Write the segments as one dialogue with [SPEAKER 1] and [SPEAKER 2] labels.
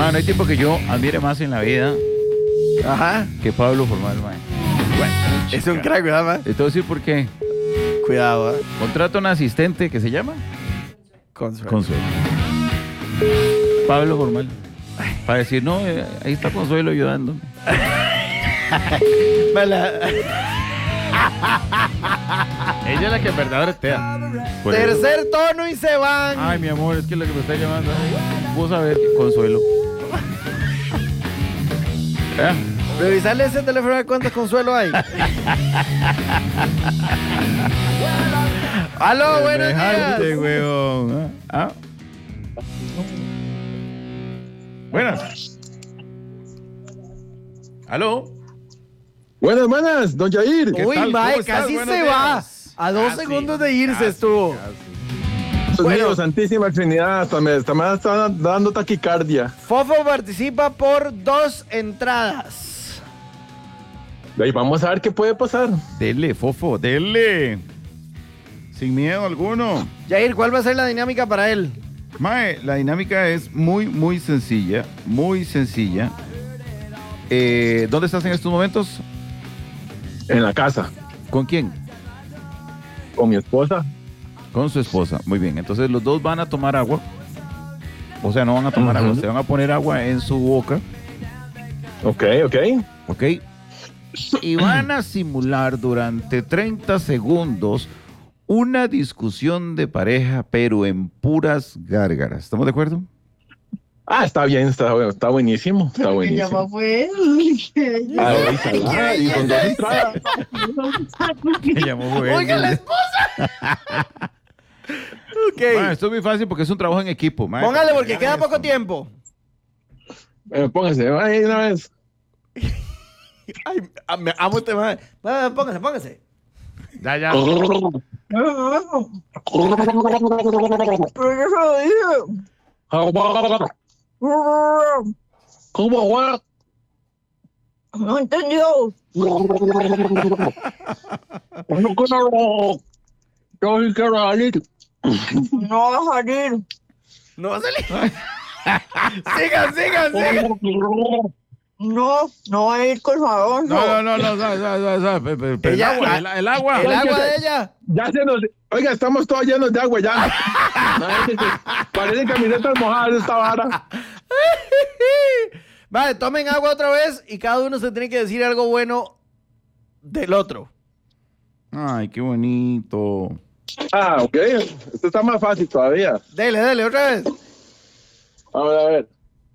[SPEAKER 1] Man, no hay tiempo que yo admire más en la vida
[SPEAKER 2] Ajá.
[SPEAKER 1] que Pablo Formal, man. Bueno,
[SPEAKER 2] Es un crack, ¿verdad, man?
[SPEAKER 1] te voy a decir por qué.
[SPEAKER 2] Cuidado, ¿eh?
[SPEAKER 1] Contrata un asistente que se llama
[SPEAKER 2] Consuelo.
[SPEAKER 1] Consuelo. Pablo Formal. Para decir, no, ahí está Consuelo ayudando. Ella es la que en verdad bretea. Por eso.
[SPEAKER 2] Tercer tono y se van.
[SPEAKER 1] Ay, mi amor, es que es la que me está llamando. Vos a ver, Consuelo. ¿Eh?
[SPEAKER 2] Revisarle ese teléfono a ver cuántos Consuelo hay. Aló, buenos
[SPEAKER 1] Semejante,
[SPEAKER 2] días.
[SPEAKER 1] huevón. ¿Ah? Buenas. ¿Aló?
[SPEAKER 3] Buenas, don Jair.
[SPEAKER 1] ¿Qué
[SPEAKER 2] Uy,
[SPEAKER 1] tal?
[SPEAKER 2] mae,
[SPEAKER 1] ¿Cómo estás?
[SPEAKER 2] casi
[SPEAKER 1] Buenos
[SPEAKER 2] se
[SPEAKER 1] días.
[SPEAKER 2] va. A 2
[SPEAKER 1] Casi,
[SPEAKER 2] segundos de irse
[SPEAKER 1] casi,
[SPEAKER 2] estuvo.
[SPEAKER 1] casi.
[SPEAKER 3] Dios
[SPEAKER 2] Bueno.
[SPEAKER 3] mío, Santísima Trinidad, hasta me está dando taquicardia.
[SPEAKER 2] Fofo participa por 2 entradas.
[SPEAKER 3] De ahí vamos a ver qué puede pasar.
[SPEAKER 1] Dele, Fofo, dele. Sin miedo alguno.
[SPEAKER 2] Jair, ¿cuál va a ser la dinámica para él?
[SPEAKER 1] Mae, la dinámica es muy sencilla. Muy sencilla. ¿Dónde estás en estos momentos?
[SPEAKER 3] En la casa,
[SPEAKER 1] ¿Con quién?
[SPEAKER 3] con mi esposa.
[SPEAKER 1] Con su esposa. Muy bien. Entonces los dos van a tomar agua. O sea, no van a tomar agua. Se van a poner agua en su boca.
[SPEAKER 3] Ok.
[SPEAKER 1] ¿Ok? Y van a simular durante 30 segundos una discusión de pareja, pero en puras gárgaras. ¿Estamos de acuerdo?
[SPEAKER 3] Ah, está bien, está buenísimo. Está buenísimo.
[SPEAKER 4] Fue
[SPEAKER 3] Ah, ojalá, y con 2 entradas.
[SPEAKER 1] Me llamó Joel.
[SPEAKER 2] ¡Oiga la esposa! Ok.
[SPEAKER 1] Ma, esto es muy fácil porque es un trabajo en equipo. Ma.
[SPEAKER 2] Póngale porque queda poco tiempo.
[SPEAKER 3] Póngase, ahí una vez.
[SPEAKER 2] Ay, me amo este mae. Póngase.
[SPEAKER 1] Ya.
[SPEAKER 3] ¿Cómo va?
[SPEAKER 4] No entendió.
[SPEAKER 3] No yo sí quiero salir.
[SPEAKER 4] No va a salir.
[SPEAKER 2] No va a salir. sigan.
[SPEAKER 4] No va a ir con su Alonso.
[SPEAKER 1] No. Pero
[SPEAKER 2] Ella-
[SPEAKER 1] el agua.
[SPEAKER 2] El agua de ella.
[SPEAKER 3] Ya se nos... Oiga, estamos todos llenos de agua ya. Parecen camisetas mojadas esta vara.
[SPEAKER 2] Vale, tomen agua otra vez y cada uno se tiene que decir algo bueno del otro.
[SPEAKER 1] Ay, qué bonito.
[SPEAKER 3] Ah, ok. Esto está más fácil todavía.
[SPEAKER 2] Dele, otra vez.
[SPEAKER 3] Vamos a ver.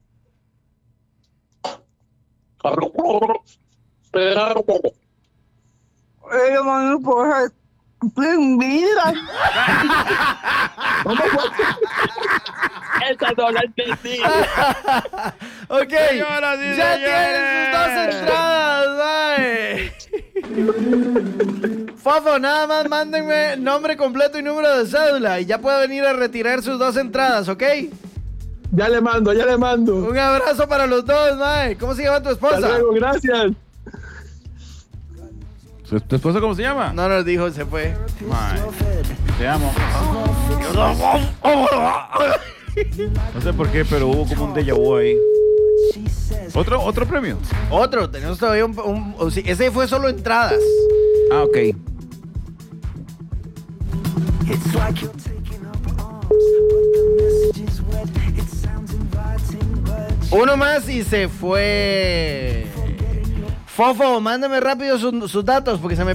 [SPEAKER 4] Ella me puede sin vida.
[SPEAKER 3] Esta no la entendí.
[SPEAKER 2] Ok,
[SPEAKER 1] Señoras y
[SPEAKER 2] ya
[SPEAKER 1] señores.
[SPEAKER 2] tienen sus 2 entradas, mae. Fofo, nada más mándenme nombre completo y número de cédula y ya puedo venir a retirar sus 2 entradas, ¿ok?
[SPEAKER 3] Ya le mando.
[SPEAKER 2] Un abrazo para los dos, mae. ¿Cómo se llama tu
[SPEAKER 3] Hasta
[SPEAKER 2] esposa?
[SPEAKER 3] luego, gracias.
[SPEAKER 1] ¿Tu esposa cómo se llama?
[SPEAKER 2] No nos dijo, se fue.
[SPEAKER 1] Ay, te amo. No sé por qué, pero hubo como un déjà vu ahí. ¿Otro premio?
[SPEAKER 2] Otro, tenemos todavía sí, ese fue solo entradas.
[SPEAKER 1] Ah, ok.
[SPEAKER 2] Uno más y se fue. Fofo, mándame rápido sus datos porque se me